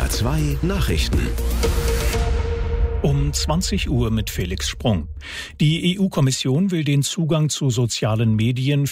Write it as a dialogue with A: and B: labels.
A: SWR2 Nachrichten.
B: Um 20 Uhr mit Felix Sprung. Die EU-Kommission will den Zugang zu sozialen Medien